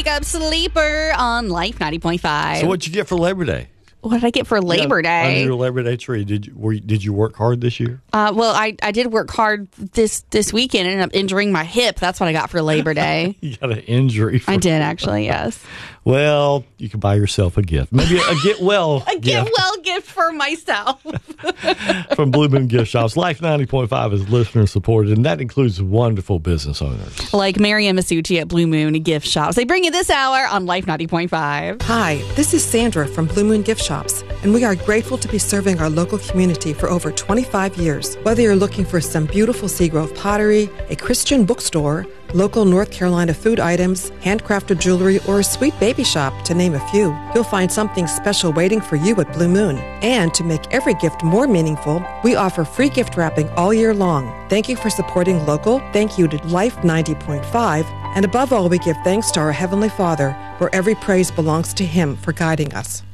Wake Up Sleeper on Life 90.5. So what'd you get for Labor Day? What did I get for Labor Day? Under your Labor Day tree, did you work hard this year? Well, I did work hard this weekend. I ended up injuring my hip. That's what I got for Labor Day. You got an injury. I did, actually, yes. Well, you can buy yourself a gift. Maybe a get well A get well gift for myself. From Blue Moon Gift Shops. Life 90.5 is listener supported, and that includes wonderful business owners. Like Mariam Masucci at Blue Moon Gift Shops. They bring you this hour on Life 90.5. Hi, this is Sandra from Blue Moon Gift Shops, and we are grateful to be serving our local community for over 25 years. Whether you're looking for some beautiful Seagrove pottery, a Christian bookstore, local North Carolina food items, handcrafted jewelry, or a sweet baby shop, to name a few, you'll find something special waiting for you at Blue Moon. And to make every gift more meaningful, we offer free gift wrapping all year long. Thank you for supporting local. Thank you to Life 90.5. And above all, we give thanks to our Heavenly Father, where every praise belongs to Him for guiding us.